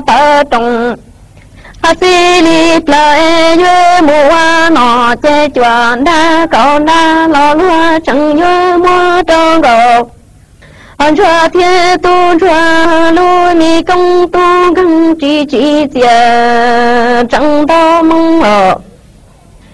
tơ trồng xì lì plei yue mua nọ chê chuan đa cầu đa lò lúa chẳng yue mua trâu gầu anh cho thiên tu cho lui mi công tu găng chi chi chia chẳng đau mong ở